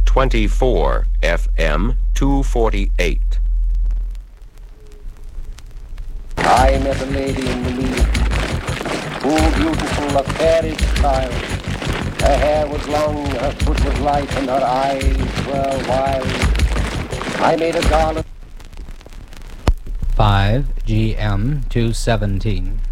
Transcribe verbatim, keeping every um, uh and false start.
twenty-four F M two forty-eight. I met a lady in the mead, full beautiful, a fairish child. Her hair was long, her foot was light, and her eyes were wild. I made a garland. five G M two seventeen.